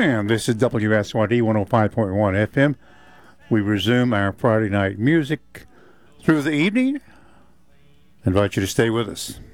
And this is WSYD 105.1 FM. We resume our Friday night music through the evening. I invite you to stay with us.